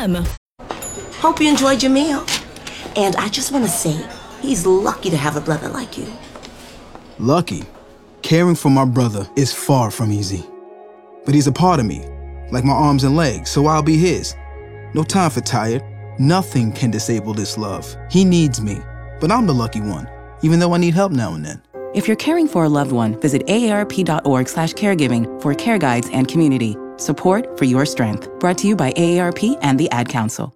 a.m. Hope you enjoyed your meal. And I just want to say, he's lucky to have a brother like you. Lucky? Caring for my brother is far from easy. But he's a part of me, like my arms and legs, so I'll be his. No time for tired. Nothing can disable this love. He needs me, but I'm the lucky one, even though I need help now and then. If you're caring for a loved one, visit aarp.org/caregiving for care guides and community. Support for your strength. Brought to you by AARP and the Ad Council.